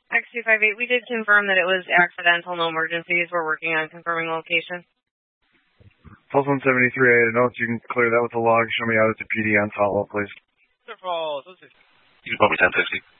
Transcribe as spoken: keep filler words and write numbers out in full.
X two five eight, we did confirm that it was accidental, no emergencies. We're working on confirming location. Pulse one seventy-three, I had a note. You can clear that with the log. Show me out at the P D on follow-up, please. Interval, you can put me ten fifty.